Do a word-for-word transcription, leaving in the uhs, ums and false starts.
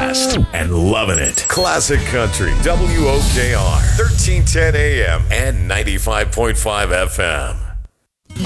West and loving it. Classic Country, W O K R, thirteen ten A M and ninety-five point five F M.